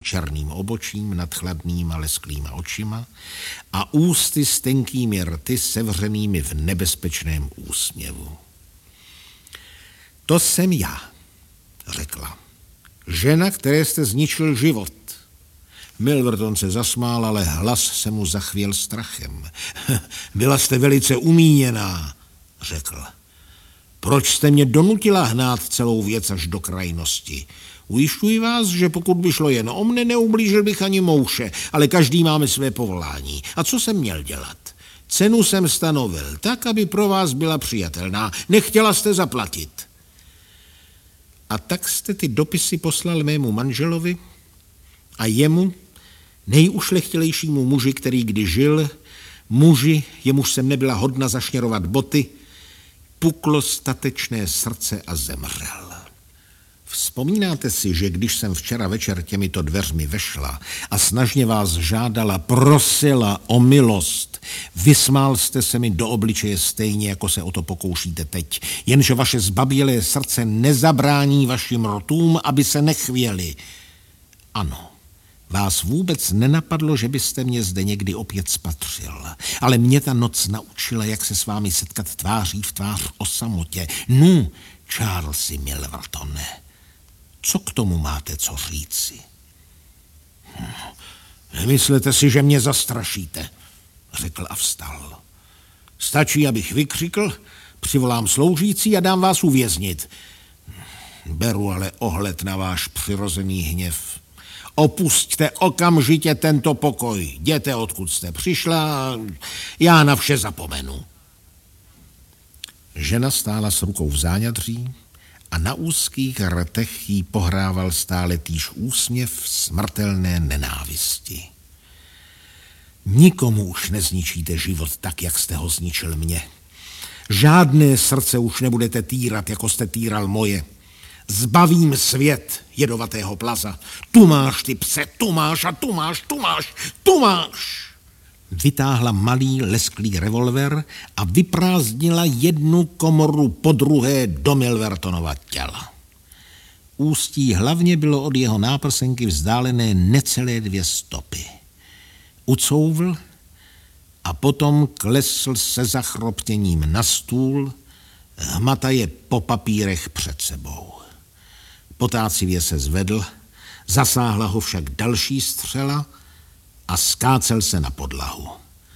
černým obočím nad chladnýma lesklýma očima a ústy s tenkými rty sevřenými v nebezpečném úsměvu. To jsem já, řekla. Žena, které jste zničil život. Milverton se zasmál, ale hlas se mu zachvěl strachem. Byla jste velice umíněná, řekl. Proč jste mě donutila hnát celou věc až do krajnosti? Ujišťuji vás, že pokud by šlo jen o mne, neublížil bych ani mouše, ale každý máme své povolání. A co jsem měl dělat? Cenu jsem stanovil tak, aby pro vás byla přijatelná. Nechtěla jste zaplatit. A tak jste ty dopisy poslal mému manželovi a jemu, nejušlechtilejšímu muži, který kdy žil, muži, jemuž jsem nebyla hodna zašněrovat boty, puklo statečné srdce a zemřel. Vzpomínáte si, že když jsem včera večer těmito dveřmi vešla a snažně vás žádala, prosila o milost, vysmál jste se mi do obličeje stejně, jako se o to pokoušíte teď, jenže vaše zbabělé srdce nezabrání vašim rtům, aby se nechvěli. Ano, vás vůbec nenapadlo, že byste mě zde někdy opět spatřil, ale mě ta noc naučila, jak se s vámi setkat tváří v tvář o samotě. Nu, Charlesi Milvertone, co k tomu máte co říci? Nemyslete si, že mě zastrašíte, řekl a vstal. Stačí, abych vykřikl, přivolám sloužící a dám vás uvěznit. Beru ale ohled na váš přirozený hněv. Opusťte okamžitě tento pokoj. Jděte, odkud jste přišla, já na vše zapomenu. Žena stála s rukou v záňadří a na úzkých rtech jí pohrával stále týž úsměv smrtelné nenávisti. Nikomu už nezničíte život tak, jak jste ho zničil mě. Žádné srdce už nebudete týrat, jako jste týral moje. Zbavím svět jedovatého plaza. Tu máš, ty pse, tu máš a tu máš, tu máš, tu máš. Vytáhla malý lesklý revolver a vyprázdnila jednu komoru po druhé do Milvertonova těla. Ústí hlavně bylo od jeho náprsenky vzdálené necelé 2 stopy. Ucouvl a potom klesl se zachroptěním na stůl, hmataje po papírech před sebou. Potácivě se zvedl, zasáhla ho však další střela a skácel se na podlahu.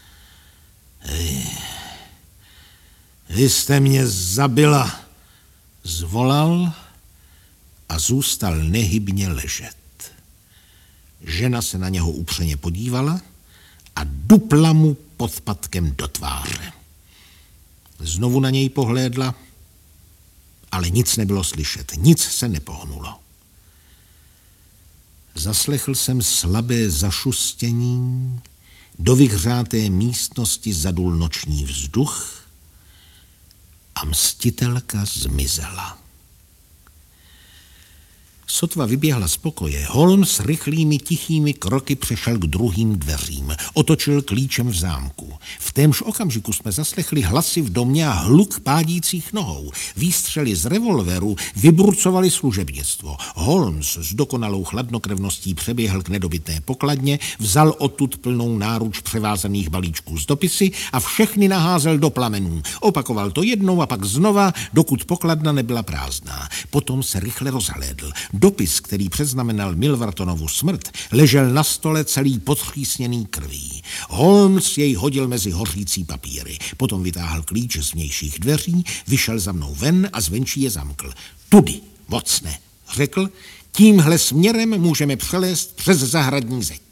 Vy jste mě zabila, zvolal a zůstal nehybně ležet. Žena se na něho upřeně podívala a dupla mu podpatkem do tváře. Znovu na něj pohlédla, ale nic nebylo slyšet, nic se nepohnulo. Zaslechl jsem slabé zašustění, do vyhřáté místnosti zadul noční vzduch a mstitelka zmizela. Sotva vyběhla z pokoje, Holmes rychlými tichými kroky přešel k druhým dveřím. Otočil klíčem v zámku. V témž okamžiku jsme zaslechli hlasy v domě a hluk pádících nohou. Výstřely z revolveru vybrucovali služebnictvo. Holmes s dokonalou chladnokrevností přeběhl k nedobytné pokladně, vzal odtud plnou náruč převázaných balíčků s dopisy a všechny naházel do plamenů. Opakoval to jednou a pak znova, dokud pokladna nebyla prázdná. Potom se rychle rozhlédl. Dopis, který předznamenal Milvertonovu smrt, ležel na stole celý podchřísněný krví. Holmes jej hodil mezi hořící papíry. Potom vytáhl klíč z vnějších dveří, vyšel za mnou ven a zvenčí je zamkl. Tudy, vocne, řekl, tímhle směrem můžeme přelézt přes zahradní zeď.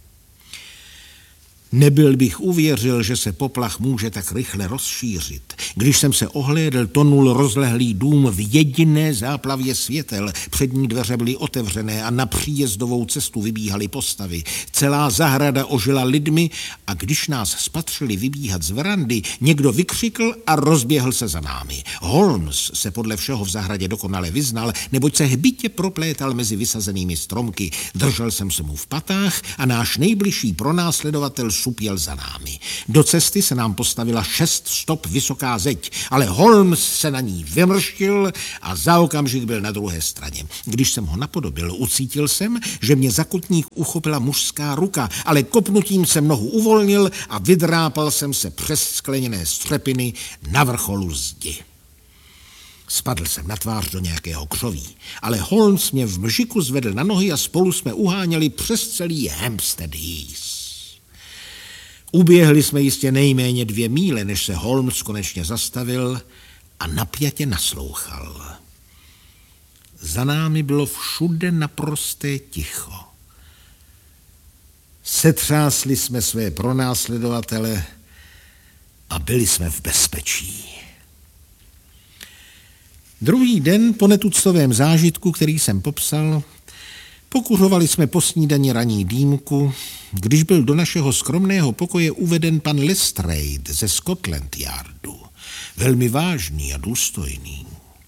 Nebyl bych uvěřil, že se poplach může tak rychle rozšířit. Když jsem se ohlédl, tonul rozlehlý dům v jediné záplavě světel. Přední dveře byly otevřené a na příjezdovou cestu vybíhaly postavy. Celá zahrada ožila lidmi a když nás spatřili vybíhat z verandy, někdo vykřikl a rozběhl se za námi. Holmes se podle všeho v zahradě dokonale vyznal, neboť se hbitě proplétal mezi vysazenými stromky. Držel jsem se mu v patách a náš nejbližší pronásledovatel supěl za námi. Do cesty se nám postavila 6 stop vysoká zeď zeď, ale Holmes se na ní vymrštil a za okamžik byl na druhé straně. Když jsem ho napodobil, ucítil jsem, že mě za kotník uchopila mužská ruka, ale kopnutím jsem nohu uvolnil a vydrápal jsem se přes skleněné střepiny na vrcholu zdi. Spadl jsem na tvář do nějakého křoví, ale Holmes mě v mžiku zvedl na nohy a spolu jsme uháněli přes celý Hampstead Heath. Uběhli jsme jistě nejméně 2 míle, než se Holmes konečně zastavil a napjatě naslouchal. Za námi bylo všude naprosté ticho. Setřásli jsme své pronásledovatele a byli jsme v bezpečí. Druhý den po netuctovém zážitku, který jsem popsal, pokuřovali jsme po snídani ranní dýmku, když byl do našeho skromného pokoje uveden pan Lestrade ze Scotland Yardu, velmi vážný a důstojný.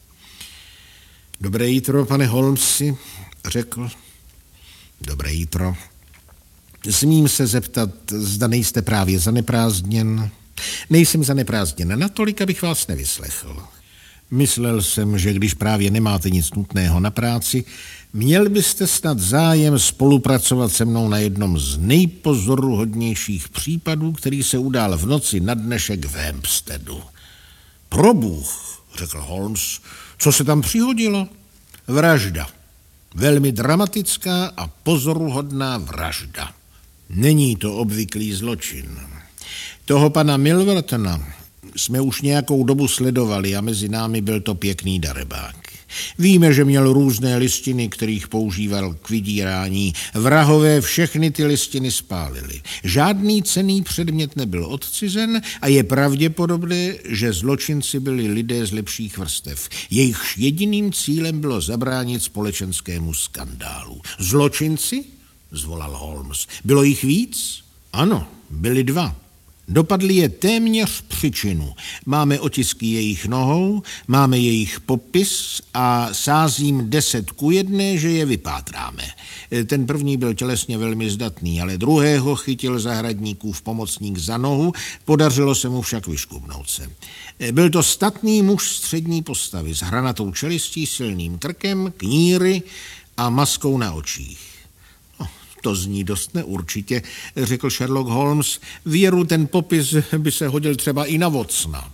Dobré jitro, pane Holmesi, řekl. Dobré jitro. Smím se zeptat, zda nejste právě zaneprázdněn? Nejsem zaneprázdněn natolik, abych vás nevyslechl. Myslel jsem, že když právě nemáte nic nutného na práci, měl byste snad zájem spolupracovat se mnou na jednom z nejpozoruhodnějších případů, který se udál v noci na dnešek v Hampsteadu. Probůh, řekl Holmes, co se tam přihodilo? Vražda. Velmi dramatická a pozoruhodná vražda. Není to obvyklý zločin. Toho pana Milvertona jsme už nějakou dobu sledovali a mezi námi byl to pěkný darebák. Víme, že měl různé listiny, kterých používal k vydírání. Vrahové všechny ty listiny spálili. Žádný cenný předmět nebyl odcizen a je pravděpodobné, že zločinci byli lidé z lepších vrstev. Jejichž jediným cílem bylo zabránit společenskému skandálu. Zločinci? Zvolal Holmes. Bylo jich víc? Ano, byli 2. Dopadli je téměř při činu. Máme otisky jejich nohou, máme jejich popis a sázím 10:1, že je vypátráme. Ten první byl tělesně velmi zdatný, ale druhého chytil zahradníkův pomocník za nohu, podařilo se mu však vyškubnout se. Byl to statný muž střední postavy s hranatou čelistí, silným krkem, kníry a maskou na očích. To zní dost neurčitě, řekl Sherlock Holmes. Věru, ten popis by se hodil třeba i na Watsona.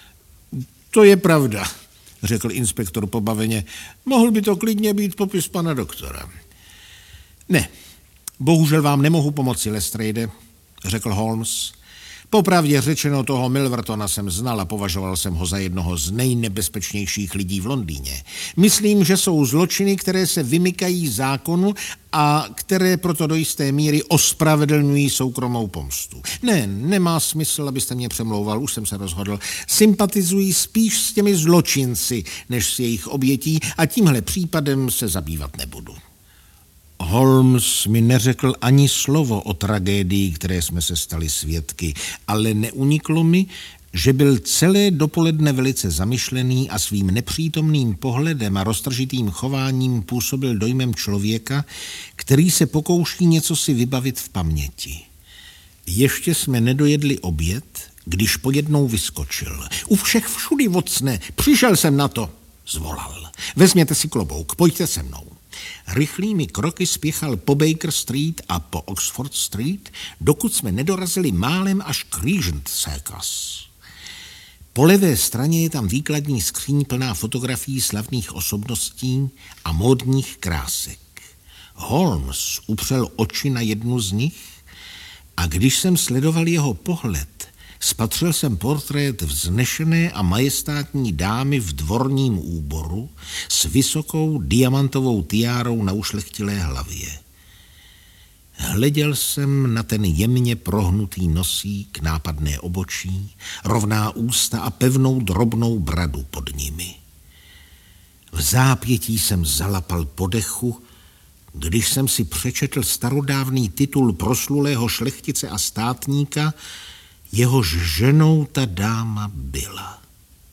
To je pravda, řekl inspektor pobaveně. Mohl by to klidně být popis pana doktora. Ne, bohužel vám nemohu pomoci, Lestrade, řekl Holmes. Popravdě řečeno, toho Milvertona jsem znal a považoval jsem ho za jednoho z nejnebezpečnějších lidí v Londýně. Myslím, že jsou zločiny, které se vymykají zákonu a které proto do jisté míry ospravedlňují soukromou pomstu. Ne, nemá smysl, abyste mě přemlouval, už jsem se rozhodl. Sympatizují spíš s těmi zločinci, než s jejich obětí a tímhle případem se zabývat nebudu. Holmes mi neřekl ani slovo o tragédii, které jsme se stali svědky, ale neuniklo mi, že byl celé dopoledne velice zamyšlený a svým nepřítomným pohledem a roztržitým chováním působil dojmem člověka, který se pokouší něco si vybavit v paměti. Ještě jsme nedojedli oběd, když pojednou vyskočil. U všech všudy, Watsone, přišel jsem na to, zvolal. Vezměte si klobouk, pojďte se mnou. Rychlými kroky spěchal po Baker Street a po Oxford Street, dokud jsme nedorazili málem až k Regent Circus. Po levé straně je tam výkladní skříň plná fotografií slavných osobností a módních krásek. Holmes upřel oči na jednu z nich a když jsem sledoval jeho pohled, spatřil jsem portrét vznešené a majestátní dámy v dvorním úboru s vysokou diamantovou tiárou na ušlechtilé hlavě. Hleděl jsem na ten jemně prohnutý nosík, nápadné obočí, rovná ústa a pevnou drobnou bradu pod nimi. V zápětí jsem zalapal po dechu, když jsem si přečetl starodávný titul proslulého šlechtice a státníka, jehož ženou ta dáma byla.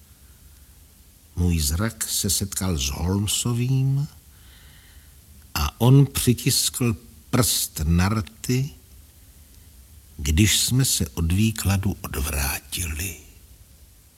Můj zrak se setkal s Holmesovým a on přitiskl prst na rty, když jsme se od výkladu odvrátili.